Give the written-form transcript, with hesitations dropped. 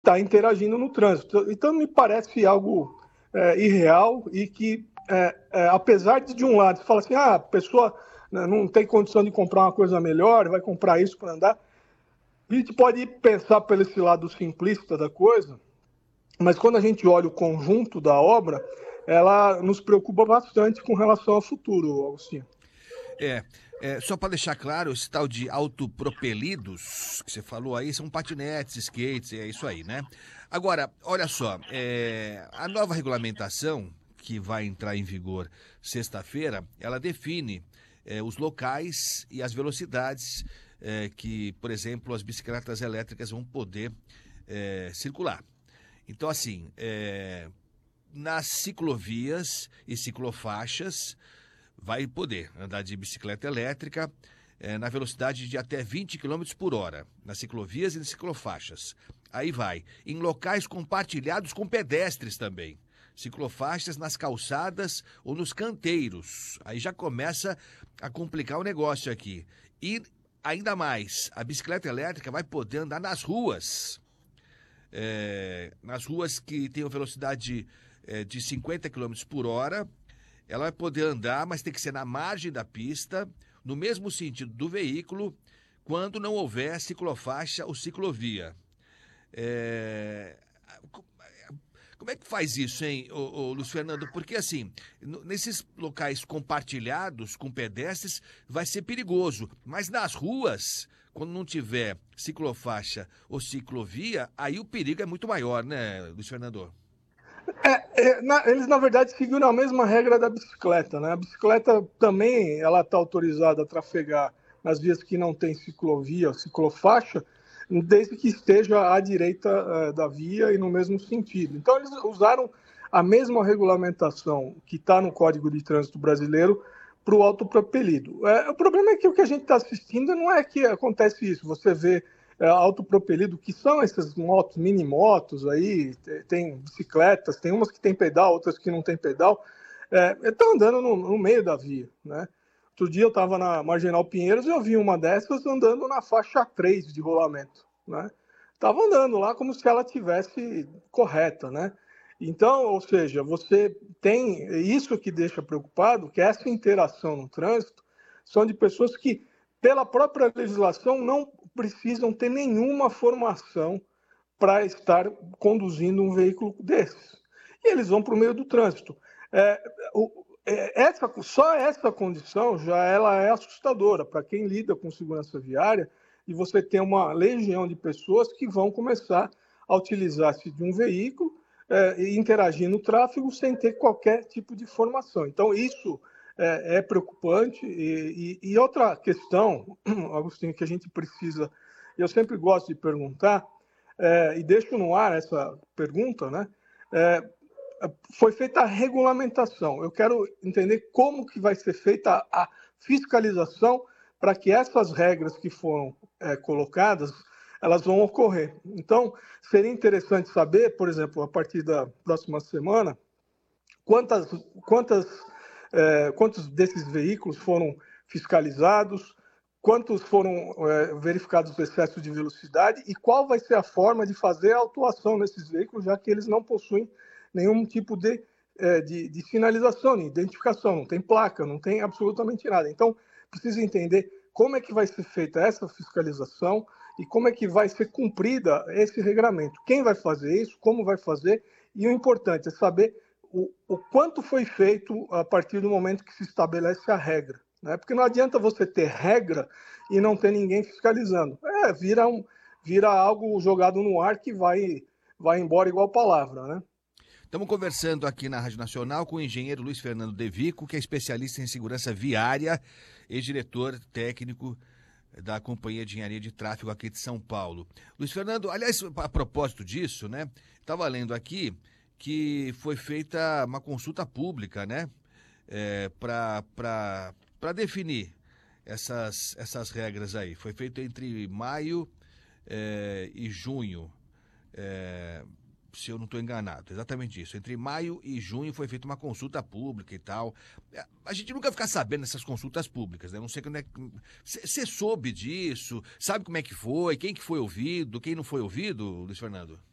está interagindo no trânsito. Então, me parece algo irreal e que, apesar de um lado, você fala assim, a pessoa não tem condição de comprar uma coisa melhor, vai comprar isso para andar. A gente pode pensar pelo esse lado simplista da coisa, mas quando a gente olha o conjunto da obra, ela nos preocupa bastante com relação ao futuro, Agostinho. Só para deixar claro, esse tal de autopropelidos que você falou aí são patinetes, skates, é isso aí, né? Agora, olha só, a nova regulamentação que vai entrar em vigor sexta-feira, ela define os locais e as velocidades que, por exemplo, as bicicletas elétricas vão poder circular. Então, assim, nas ciclovias e ciclofaixas, vai poder andar de bicicleta elétrica na velocidade de até 20 km por hora, nas ciclovias e nas ciclofaixas. Aí vai. Em locais compartilhados com pedestres também. Ciclofaixas nas calçadas ou nos canteiros. Aí já começa a complicar o negócio aqui. E ainda mais, a bicicleta elétrica vai poder andar nas ruas. Nas ruas que têm uma velocidade de 50 km por hora. Ela vai poder andar, mas tem que ser na margem da pista, no mesmo sentido do veículo, quando não houver ciclofaixa ou ciclovia. Como é que faz isso, hein, Luiz Fernando? Porque, assim, nesses locais compartilhados com pedestres, vai ser perigoso. Mas nas ruas, quando não tiver ciclofaixa ou ciclovia, aí o perigo é muito maior, né, Luiz Fernando? Eles, na verdade, seguiram a mesma regra da bicicleta, né? A bicicleta também ela está autorizada a trafegar nas vias que não tem ciclovia ou ciclofaixa, desde que esteja à direita da via e no mesmo sentido. Então, eles usaram a mesma regulamentação que está no Código de Trânsito Brasileiro para o autopropelido. O problema é que o que a gente está assistindo não é que acontece isso. Você vê autopropelido, que são essas motos, mini motos aí, tem bicicletas, tem umas que tem pedal, outras que não tem pedal, estão andando no meio da via, né? Outro dia eu estava na Marginal Pinheiros e eu vi uma dessas andando na faixa 3 de rolamento, né? Estava andando lá como se ela tivesse correta, né? Então, ou seja, você tem isso que deixa preocupado, que essa interação no trânsito são de pessoas que, pela própria legislação, não precisam ter nenhuma formação para estar conduzindo um veículo desses. E eles vão para o meio do trânsito. Só essa condição já ela é assustadora para quem lida com segurança viária, e você tem uma legião de pessoas que vão começar a utilizar-se de um veículo e interagir no tráfego sem ter qualquer tipo de formação. Então, isso é preocupante. E outra questão, Agostinho, que a gente precisa, eu sempre gosto de perguntar, e deixo no ar essa pergunta, né? Foi feita a regulamentação. Eu quero entender como que vai ser feita a fiscalização para que essas regras que foram colocadas, elas vão ocorrer. Então, seria interessante saber, por exemplo, a partir da próxima semana, quantos desses veículos foram fiscalizados, quantos foram verificados excessos de velocidade e qual vai ser a forma de fazer a autuação nesses veículos, já que eles não possuem nenhum tipo de sinalização, de identificação, não tem placa, não tem absolutamente nada. Então, precisa entender como é que vai ser feita essa fiscalização e como é que vai ser cumprida esse regramento. Quem vai fazer isso, como vai fazer, e o importante é saber o quanto foi feito a partir do momento que se estabelece a regra. Né? Porque não adianta você ter regra e não ter ninguém fiscalizando. Vira algo jogado no ar que vai embora igual palavra, né? Estamos conversando aqui na Rádio Nacional com o engenheiro Luiz Fernando De Vico, que é especialista em segurança viária e diretor técnico da Companhia de Engenharia de Tráfego aqui de São Paulo. Luiz Fernando, aliás, a propósito disso, né? Estava lendo aqui que foi feita uma consulta pública, né? Para definir essas regras aí. Foi feito entre maio e junho. Se eu não estou enganado, exatamente isso. Entre maio e junho foi feita uma consulta pública e tal. A gente nunca fica sabendo dessas consultas públicas, né? Não sei quando é que... Você soube disso? Sabe como é que foi? Quem que foi ouvido? Quem não foi ouvido, Luiz Fernando?